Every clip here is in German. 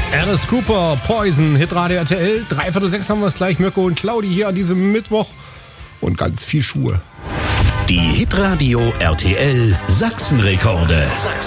Alice Cooper, Poison, Hitradio RTL. 5:45 haben wir es gleich. Mirko und Claudi hier an diesem Mittwoch. Und ganz viel Schuhe. Die Hitradio RTL Sachsenrekorde.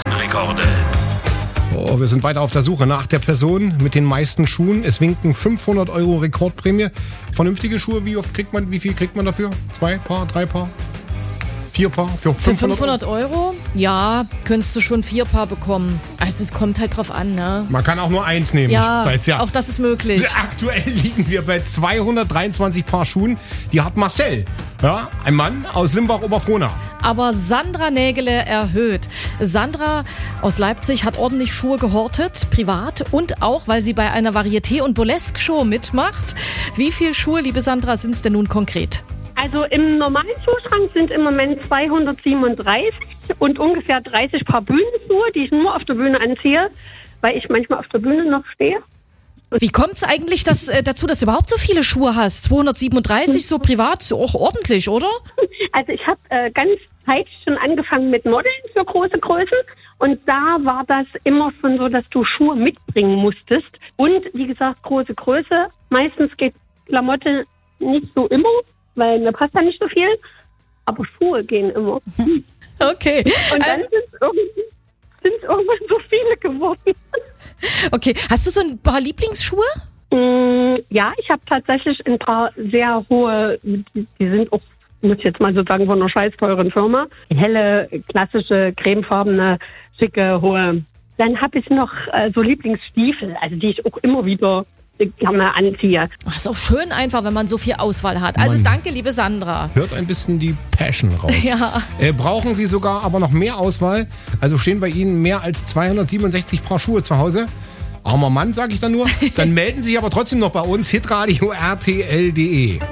Oh, wir sind weiter auf der Suche nach der Person mit den meisten Schuhen. Es winken 500 € Rekordprämie. Vernünftige Schuhe, wie viel kriegt man dafür? 2 Paar, 3 Paar? 4 Paar für 500 €? Ja, könntest du schon 4 Paar bekommen. Also es kommt halt drauf an, ne? Man kann auch nur 1 nehmen. Ja, ich weiß ja. auch das ist möglich. Aktuell liegen wir bei 223 Paar Schuhen. Die hat Marcel, ja, ein Mann aus Limbach-Oberfrohna. Aber Sandra Nägele erhöht. Sandra aus Leipzig hat ordentlich Schuhe gehortet, privat und auch, weil sie bei einer Varieté- und Burlesque-Show mitmacht. Wie viele Schuhe, liebe Sandra, sind es denn nun konkret? Also im normalen Schuhschrank sind im Moment 237 und ungefähr 30 Paar Bühnenschuhe, die ich nur auf der Bühne anziehe, weil ich manchmal auf der Bühne noch stehe. Wie kommt es eigentlich dazu, dass du überhaupt so viele Schuhe hast? 237, so privat, so auch ordentlich, oder? Also ich habe ganz zeitig schon angefangen mit Modeln für große Größen und da war das immer schon so, dass du Schuhe mitbringen musstest. Und wie gesagt, große Größe, meistens geht Klamotte nicht so immer, weil mir passt da nicht so viel, aber Schuhe gehen immer. Okay. Und dann sind es irgendwann so viele geworden. Okay, hast du so ein paar Lieblingsschuhe? Ja, ich habe tatsächlich ein paar sehr hohe, die sind auch, muss ich jetzt mal so sagen, von einer scheiß teuren Firma. Helle, klassische, cremefarbene, schicke, hohe. Dann habe ich noch so Lieblingsstiefel, also die ich auch immer wieder gerne anziehe. Ach, ist auch schön einfach, wenn man so viel Auswahl hat. Also danke, liebe Sandra. Hört ein bisschen die Passion raus. Ja. Brauchen Sie sogar aber noch mehr Auswahl? Also stehen bei Ihnen mehr als 267 Paar Schuhe zu Hause? Armer Mann, sage ich dann nur. Dann melden Sie sich aber trotzdem noch bei uns, hitradio rtl.de.